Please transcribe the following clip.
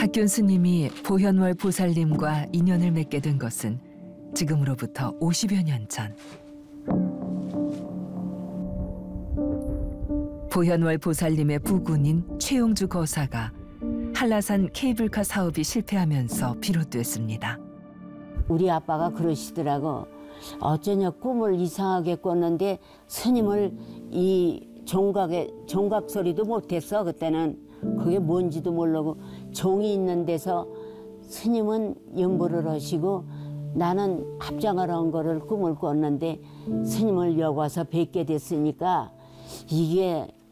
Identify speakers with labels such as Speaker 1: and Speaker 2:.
Speaker 1: 학균 스님이 보현월 보살님과 인연을 맺게 된 것은 지금으로부터 50여 년 전. 보현월 보살님의 부군인 최용주 거사가 한라산 케이블카 사업이 실패하면서 비롯됐습니다.
Speaker 2: 우리 아빠가 그러시더라고. 어쩌냐 꿈을 이상하게 꿨는데 스님을 이 종각 소리도 못했어. 그때는 그게 뭔지도 모르고 종이 있는 데서 스님은 연보를 하시고 나는 합장을 한 거를 꿈을 꿨는데 스님을 여기 와서 뵙게 됐으니까 이게